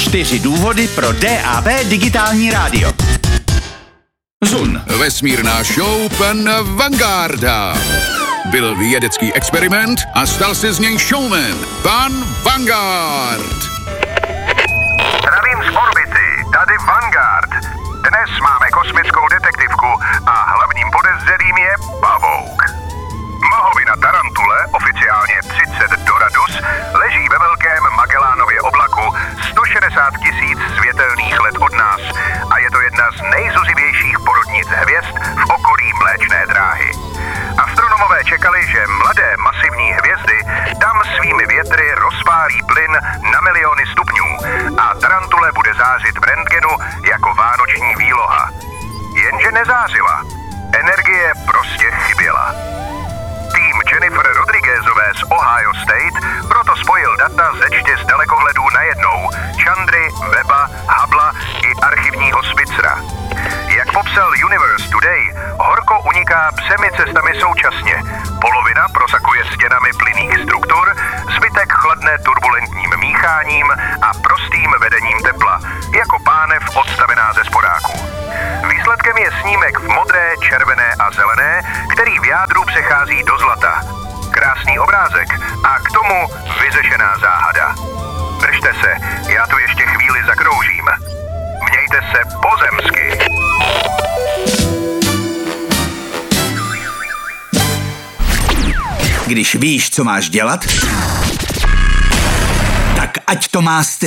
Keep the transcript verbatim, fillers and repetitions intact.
Čtyři důvody pro D A B digitální rádio. Zun. Vesmírná show pana Vangarda. Byl vědecký experiment a stal se z něj showman. Pan Vanguard. Zdravím z orbity, tady Vanguard. Dnes máme kosmickou detektivku a hlavním podezřelým je pavouk. Mlhovina Tarantule, oficiálně třicet Doradus, leží ve velkém Magellánově oblaku sto šedesát tisíc světelných let od nás a je to jedna z nejzuřivějších porodnic hvězd v okolí Mléčné dráhy. Astronomové čekali, že mladé masivní hvězdy tam svými větry rozpálí plyn na miliony stupňů a Tarantule bude zářit v rentgenu jako vánoční výloha. Jenže nezářila. Energie prostě chyběla. Tým Jennifer Rodriguezové z Ohio State proto spojil data ze čtyř dalekohledů najednou, Chandry, Webba, Hubbla i archivního Spitzera. Jak popsal Universe Today, horko uniká všemi cestami současně. Polovina prosakuje stěnami plynných struktur, zbytek chladne turbulentním mícháním a prostým vedením tepla, jako pánev odstavená ze sporáku. Výsledkem je snímek v modré, červené a zelené, který v jádru přechází do zlata. Krásný obrázek a k tomu vyřešená záhada. Držte se, já tu ještě chvíli zakroužím. Mějte se pozemsky. Když víš, co máš dělat, tak ať to má styl.